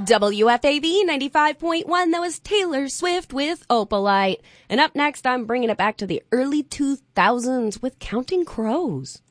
WFAB 95.1, that was Taylor Swift with Opalite. And up next, I'm bringing it back to the early 2000s with Counting Crows.